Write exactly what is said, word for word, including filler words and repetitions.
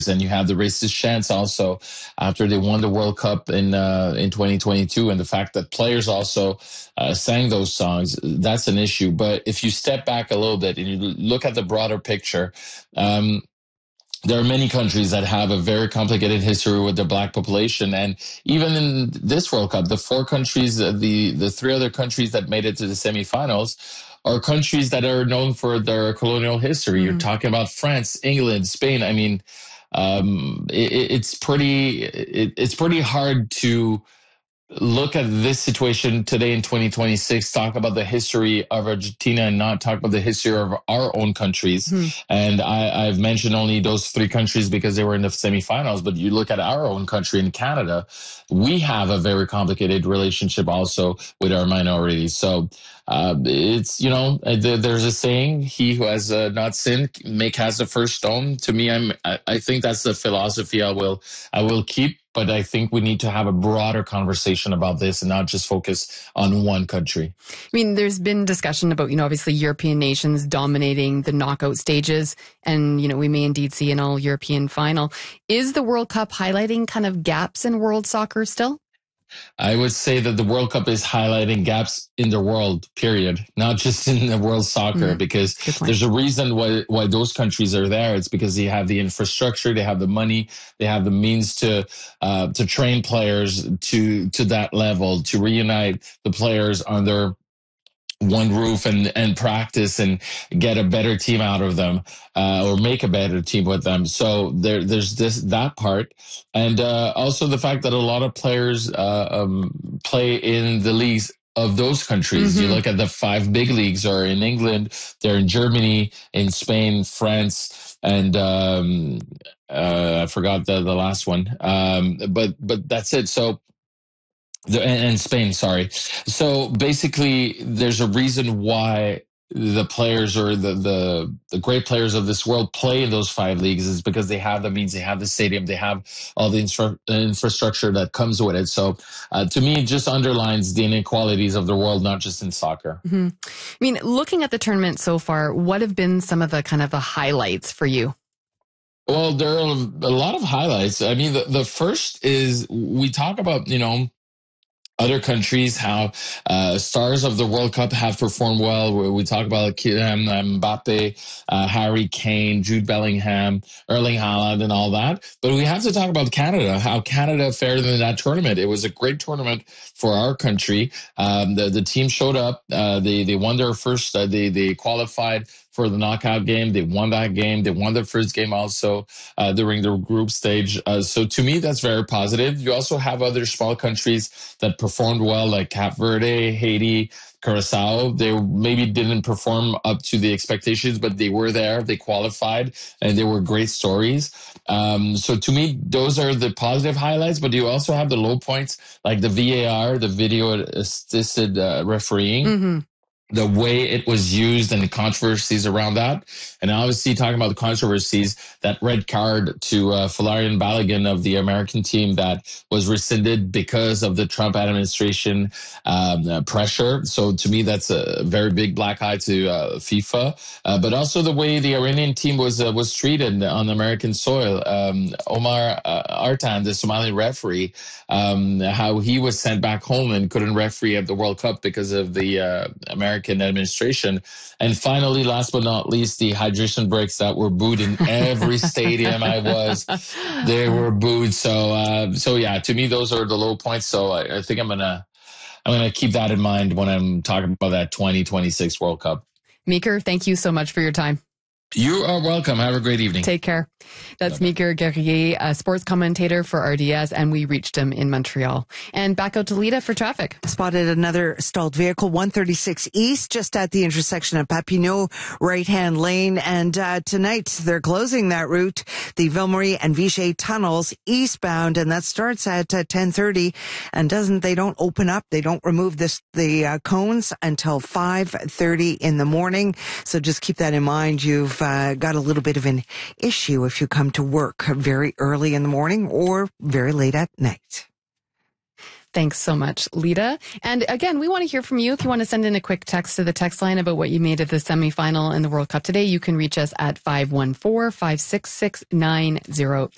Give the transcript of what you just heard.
And you have the racist chants also after they won the World Cup in uh, in twenty twenty-two, and the fact that players also uh, sang those songs, that's an issue. But if you step back a little bit and you look at the broader picture, um, there are many countries that have a very complicated history with the black population. And even in this World Cup, the four countries, the, the three other countries that made it to the semifinals are countries that are known for their colonial history. Mm-hmm. You're talking about France, England, Spain. I mean, um, it, it's pretty, it, it's pretty hard to look at this situation today in twenty twenty-six, talk about the history of Argentina and not talk about the history of our own countries. Hmm. And I, I've mentioned only those three countries because they were in the semifinals, but you look at our own country in Canada, we have a very complicated relationship also with our minorities. So uh, it's, you know, there's a saying, he who has uh, not sinned may cast the first stone. To me, I'm, I, I think that's the philosophy I will, I will keep. But I think we need to have a broader conversation about this and not just focus on one country. I mean, there's been discussion about, you know, obviously European nations dominating the knockout stages. And, you know, we may indeed see an all-European final. Is the World Cup highlighting kind of gaps in world soccer still? I would say that the World Cup is highlighting gaps in the world, period, not just in the world soccer, mm, because there's a reason why, why those countries are there. It's because they have the infrastructure, they have the money, they have the means to, uh, to train players to, to that level, to reunite the players under one roof and, and practice and get a better team out of them, uh, or make a better team with them. So there, there's this, that part. And, uh, also the fact that a lot of players, uh, um, play in the leagues of those countries. Mm-hmm. You look at the five big leagues are in England, they're in Germany, in Spain, France, and, um, uh, I forgot the, the last one. Um, but, but that's it. So, The, and Spain, sorry. So basically, there's a reason why the players or the, the, the great players of this world play in those five leagues is because they have the means, they have the stadium, they have all the instru- infrastructure that comes with it. So uh, to me, it just underlines the inequalities of the world, not just in soccer. Mm-hmm. I mean, looking at the tournament so far, what have been some of the kind of the highlights for you? Well, there are a lot of highlights. I mean, the, the first is we talk about, you know, other countries, how uh, stars of the World Cup have performed well. We talk about Kylian Mbappe, uh, Harry Kane, Jude Bellingham, Erling Haaland, and all that. But we have to talk about Canada, how Canada fared in that tournament. It was a great tournament for our country. Um, the, the team showed up. Uh, they, they won their first, uh, they, they qualified for the knockout game. They won that game. They won their first game also uh, during the group stage. Uh, so to me, that's very positive. You also have other small countries that performed well, like Cape Verde, Haiti, Curacao. They maybe didn't perform up to the expectations, but they were there. They qualified, and they were great stories. Um, so to me, those are the positive highlights, but you also have the low points, like the V A R, the video assisted uh, refereeing. Mm-hmm. The way it was used and the controversies around that. And obviously talking about the controversies, that red card to uh, Folarin Balogun of the American team that was rescinded because of the Trump administration um, uh, pressure. So to me, that's a very big black eye to uh, FIFA. Uh, but also the way the Iranian team was uh, was treated on American soil. Um, Omar uh, Artan, the Somali referee, um, how he was sent back home and couldn't referee at the World Cup because of the uh, American administration. And finally, last but not least, the hydration breaks that were booed in every stadium I was. They were booed. So, uh, so yeah, to me, those are the low points. So I, I think I'm gonna, I'm gonna keep that in mind when I'm talking about that twenty twenty-six World Cup. Meeker, thank you so much for your time. You are welcome. Have a great evening. Take care. That's Bye-bye. Meeker Guerrier, a sports commentator for R D S, and we reached him in Montreal. And back out to Lita for traffic. Spotted another stalled vehicle, one thirty-six East, just at the intersection of Papineau, right-hand lane. And uh, tonight, they're closing that route, the Ville-Marie and Vichy tunnels eastbound, and that starts at uh, ten thirty. And doesn't they don't open up, they don't remove this the uh, cones until five thirty in the morning. So just keep that in mind. You've Uh, got a little bit of an issue if you come to work very early in the morning or very late at night. Thanks so much, Lita. And again, we want to hear from you. If you want to send in a quick text to the text line about what you made of the semifinal in the World Cup today, you can reach us at five one four, five six six, nine zero